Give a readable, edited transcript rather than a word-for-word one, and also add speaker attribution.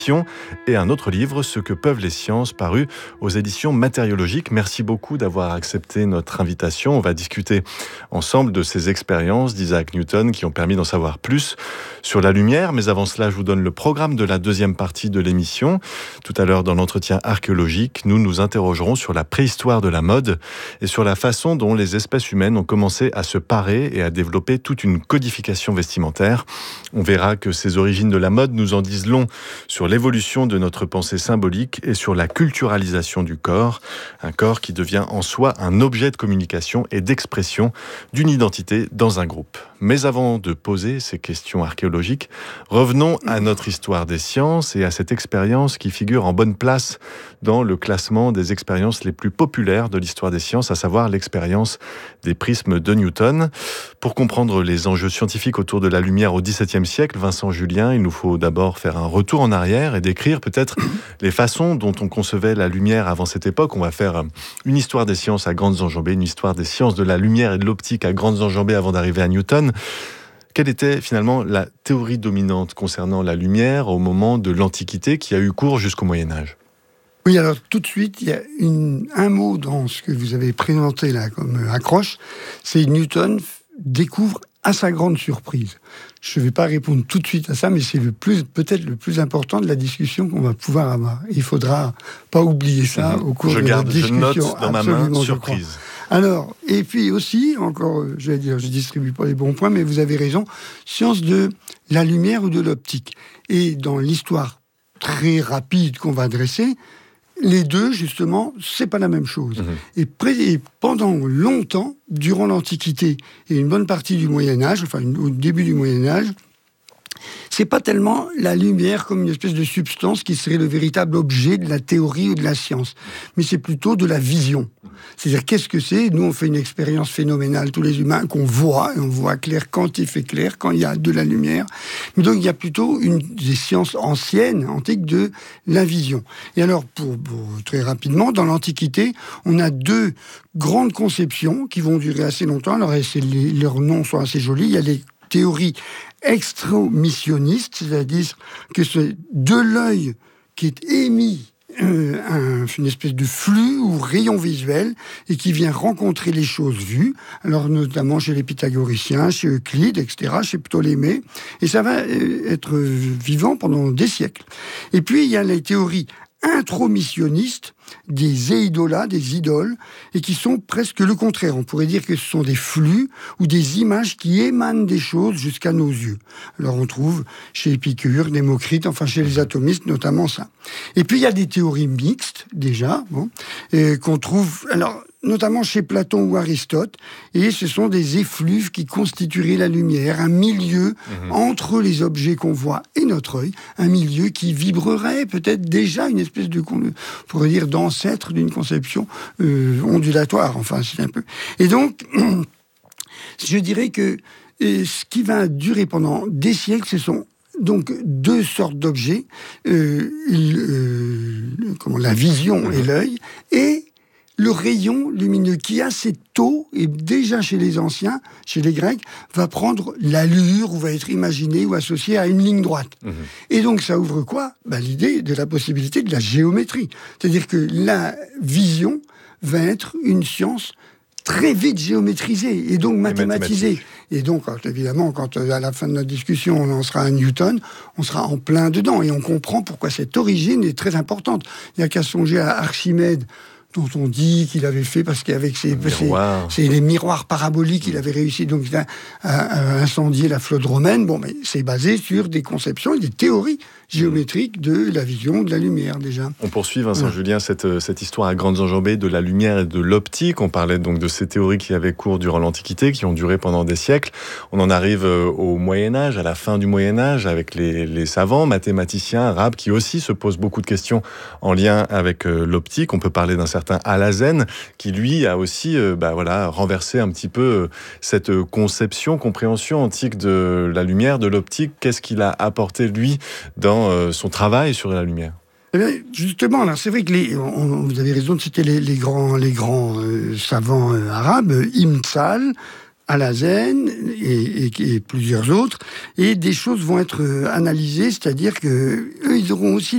Speaker 1: et un autre livre, Ce que peuvent les sciences, paru aux éditions Matériologiques. Merci beaucoup d'avoir accepté notre invitation. On va discuter ensemble de ces expériences d'Isaac Newton qui ont permis d'en savoir plus sur la lumière. Mais avant cela, je vous donne le programme de la deuxième partie de l'émission. Tout à l'heure, dans l'entretien archéologique, nous nous interrogerons sur la préhistoire de la mode et sur la façon dont les espèces humaines ont commencé à se parer et à développer toute une codification vestimentaire. On verra que ces origines de la mode nous en disent long sur l'évolution de notre pensée symbolique et sur la culturalisation du corps, un corps qui devient en soi un objet de communication et d'expression d'une identité dans un groupe. Mais avant de poser ces questions archéologiques, revenons à notre histoire des sciences et à cette expérience qui figure en bonne place dans le classement des expériences les plus populaires de l'histoire des sciences, à savoir l'expérience des prismes de Newton. Pour comprendre les enjeux scientifiques autour de la lumière au XVIIe siècle, Vincent Julien, il nous faut d'abord faire un retour en arrière et décrire peut-être les façons dont on concevait la lumière avant cette époque. On va faire une histoire des sciences à grandes enjambées, une histoire des sciences de la lumière et de l'optique à grandes enjambées avant d'arriver à Newton. Quelle était finalement la théorie dominante concernant la lumière au moment de l'Antiquité qui a eu cours jusqu'au Moyen-Âge ?
Speaker 2: Oui, alors tout de suite, il y a un mot dans ce que vous avez présenté là comme accroche, c'est Newton découvre à sa grande surprise. Je ne vais pas répondre tout de suite à ça, mais c'est peut-être le plus important de la discussion qu'on va pouvoir avoir. Il faudra pas oublier ça au cours de la discussion.
Speaker 1: Je note dans ma main surprise.
Speaker 2: Alors, et puis aussi, encore, je distribue pas les bons points, mais vous avez raison, science de la lumière ou de l'optique. Et dans l'histoire très rapide qu'on va dresser, les deux, justement, c'est pas la même chose. Et pendant longtemps, durant l'Antiquité et une bonne partie du Moyen-Âge, enfin au début du Moyen-Âge, c'est pas tellement la lumière comme une espèce de substance qui serait le véritable objet de la théorie ou de la science, mais c'est plutôt de la vision. C'est-à-dire, qu'est-ce que c'est ? Nous, on fait une expérience phénoménale, tous les humains, qu'on voit, et on voit clair quand il fait clair, quand il y a de la lumière. Mais donc, il y a plutôt des sciences anciennes, antiques, de la vision. Et alors, pour très rapidement, dans l'Antiquité, on a deux grandes conceptions qui vont durer assez longtemps. Alors, leurs noms sont assez jolis. Il y a les théories extromissionnistes, c'est-à-dire que c'est de l'œil qui est émis une espèce de flux ou rayon visuel et qui vient rencontrer les choses vues, alors notamment chez les pythagoriciens, chez Euclide, etc., chez Ptolémée, et ça va être vivant pendant des siècles. Et puis il y a les théories intromissionnistes des éidolas, des idoles, et qui sont presque le contraire. On pourrait dire que ce sont des flux ou des images qui émanent des choses jusqu'à nos yeux. Alors on trouve chez Épicure, Démocrite, enfin chez les atomistes notamment ça. Et puis il y a des théories mixtes déjà, qu'on trouve alors notamment chez Platon ou Aristote, et ce sont des effluves qui constitueraient la lumière, un milieu entre les objets qu'on voit et notre œil, un milieu qui vibrerait peut-être déjà une espèce de, on pourrait dire, d'ancêtre d'une conception ondulatoire, enfin c'est un peu. Et donc, je dirais que ce qui va durer pendant des siècles, ce sont donc deux sortes d'objets, la vision et l'œil, et le rayon lumineux qui assez tôt, et déjà chez les anciens, chez les Grecs, va prendre l'allure ou va être imaginé ou associé à une ligne droite. Et donc ça ouvre quoi ? L'idée de la possibilité de la géométrie. C'est-à-dire que la vision va être une science très vite géométrisée et donc mathématisée. Et donc, évidemment, quand à la fin de notre discussion, on en sera à Newton, on sera en plein dedans et on comprend pourquoi cette origine est très importante. Il n'y a qu'à songer à Archimède, dont on dit qu'il avait fait, parce qu'avec les miroirs paraboliques, il avait réussi donc à incendier la flotte romaine. Bon, mais c'est basé sur des conceptions et des théories géométriques de la vision, de la lumière, déjà.
Speaker 1: On poursuit, Vincent Julien, cette histoire à grandes enjambées de la lumière et de l'optique. On parlait donc de ces théories qui avaient cours durant l'Antiquité, qui ont duré pendant des siècles. On en arrive au Moyen-Âge, à la fin du Moyen-Âge, avec les savants, mathématiciens, arabes, qui aussi se posent beaucoup de questions en lien avec l'optique. On peut parler d'un certain Alhazen, qui lui a aussi renversé un petit peu cette compréhension antique de la lumière, de l'optique. Qu'est-ce qu'il a apporté, lui, dans son travail sur la lumière ?
Speaker 2: Eh bien, justement, alors c'est vrai que vous avez raison de citer les grands savants arabes, Ibn Sal, Alhazen et plusieurs autres, et des choses vont être analysées, c'est-à-dire que eux, ils auront aussi